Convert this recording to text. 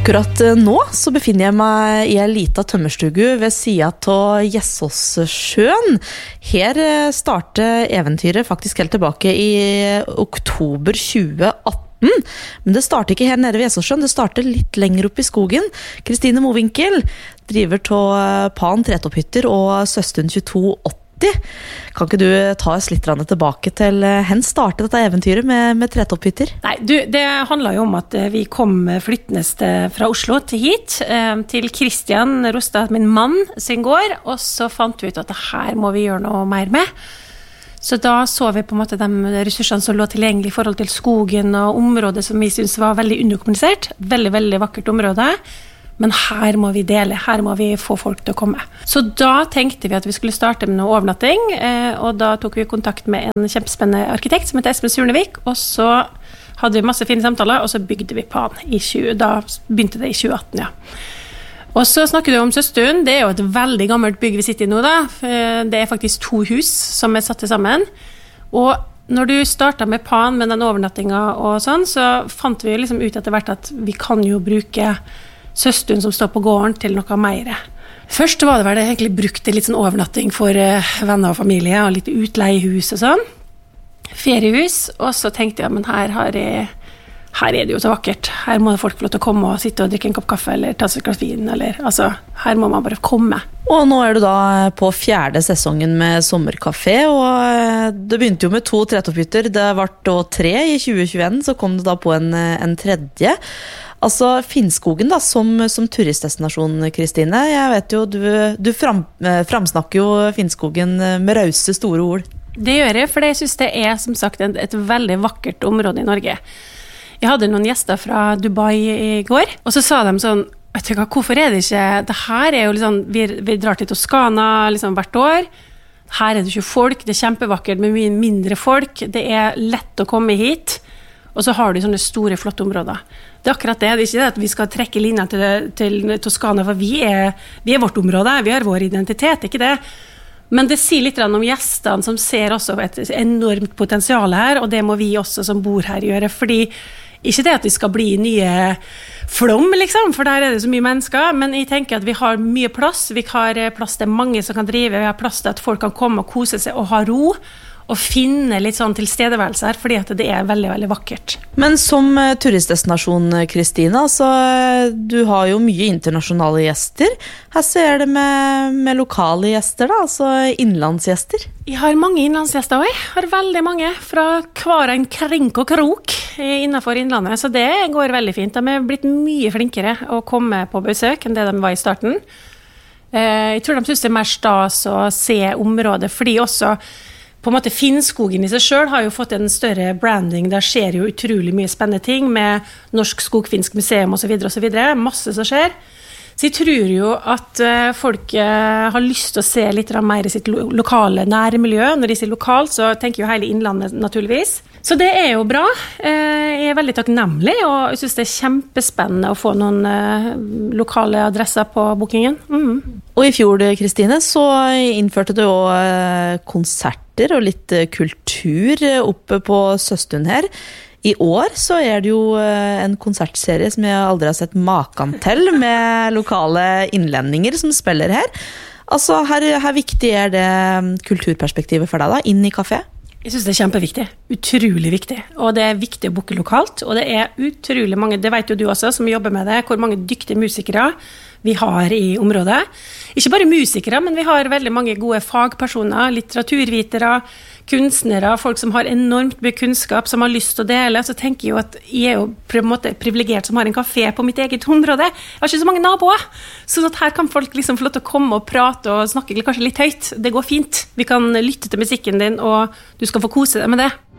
Akkurat nå så befinner jeg meg i en liten tømmerstugu ved siden av Gjessåssjøen. Her startet eventyret faktisk helt tilbake i oktober 2018. Men det startet ikke her nede ved Gjessåssjøen, det startet litt lenger opp i skogen. Kristine Mowinckel driver av Pan Tretopphytter og Søstund 2280. Kan ikke du ta oss litt tilbake til hen startet dette eventyret med Tretopphytter? Nei, det handler jo om at vi kom flyttende fra Oslo til hit, til Kristian Rostad, min mann, sin gård, og så fant vi ut at det her må vi gjøre noe mer med. Så da så vi på en måte de ressursene som lå tilgjengelig i forhold til skogen og området som vi synes var veldig underkommunisert. Veldig, veldig vakkert område. Men her må vi dele, her må vi få folk til å komme. Så da tenkte vi at vi skulle starte med noe overnatting, og da tok vi kontakt med en kjempespennende arkitekt som heter Espen Surnevik, og så hadde vi masse fine samtaler, og så bygde vi Pan da begynte det i 2018, ja. Og så snakker du om Søstund, det er jo et veldig gammelt bygg vi sitter i nå da. Det er faktisk 2 hus som er satt sammen, og når du startet med Pan med den overnattingen og sånn, så fant vi liksom ut etter hvert at vi kan jo bruke Søstund som står på gården til noe mer. Først var det vel egentlig brukt litt sånn overnatting for venner og familie, og litt utleiehus og sånn. Feriehus, og så tenkte jeg, men her er det jo så vakkert. Her må folk få lov til å komme og sitte og drikke en kopp kaffe, eller ta seg et glass vin, eller, altså, her må man bare komme. Og nå er du da på 4. sesongen med sommerkafé, og det begynte jo med 2 Tretopphytter, det var da 3 i 2021, så kom det da på en tredje. Altså Finnskogen da, som turistdestinasjon, Kristine. Jeg vet jo, du framsnakker jo Finnskogen med rause store ord. Det gjør jeg, for jeg synes det er som sagt et veldig vakkert område i Norge. Jeg hadde noen gjester fra Dubai i går, og så sa de sånn, vet du hva, hvorfor er det ikke, det her er jo liksom, vi drar til Toskana liksom hvert år, her er det ikke folk, det er kjempevakkert med mye mindre folk, det er lett å komme hit, og så har du sånne store, flotte områder. Det er akkurat det, det er ikke det at vi skal trekke linjen til Toskana, for vi er vårt område, vi har vår identitet, ikke det? Men det sier litt om gjestene som ser også et enormt potensial her, og det må vi også som bor her gjøre, fordi ikke det at vi skal bli nye Flom, liksom, for der er det så mye mennesker, men jeg tenker at vi har mye plass, vi har plass til mange som kan drive, vi har plass til at folk kan komme og kose seg og ha ro, og finne litt sånn tilstedeværelse her, fordi at det er veldig, veldig vakkert. Men som turistdestinasjon, Kristine, altså, du har jo mye internasjonale gjester. Her ser det med lokale gjester da, altså innlandsgjester. Jeg har mange innlandsgjester også. Jeg har veldig mange fra hver en krink og krok innenfor innlandet, så det går veldig fint. De er blitt mye flinkere å komme på besøk enn det de var i starten. Jeg tror de synes det er mer stas å se området, fordi også på en måte Finnskogen i seg selv har jo fått en større branding, der skjer jo utrolig mye spennende ting med Norsk Skogfinsk museum og så videre, masse som skjer. Så jeg tror jo at folk har lyst til å se litt mer i sitt lokale nærmiljø. Når de sier lokalt, så tenker jo hele innlandet naturligvis. Så det er jo bra. Jeg er veldig takknemlig, og jeg synes det er kjempespennende å få noen lokale adresser på bookingen. Og i fjor, Kristine, så innførte du også konserter og litt kultur oppe på Søstund her. I år så er det jo en konsertserie som jeg aldri har sett maken til, med lokale innlendinger som spiller her. Altså, her viktig er det kulturperspektivet for deg da, inn i kafé? Jeg synes det er kjempeviktig, utrolig viktig, og det er viktig å booke lokalt, og det er utrolig mange, det vet jo du også som jobber med det, hvor mange dyktige musikere vi har i området. Ikke bare musikere, men vi har veldig mange gode fagpersoner, litteraturvitere, kunstnere, folk som har enormt mye kunnskap, som har lyst til å dele. Så tenker jeg jo at jeg er jo på en måte privilegert som har en kafé på mitt eget område. Jeg har ikke så mange naboer, så at her kan folk liksom få lov til å komme og prate og snakke kanskje litt høyt. Det går fint. Vi kan lytte til musikken din, og du skal få kose deg med det.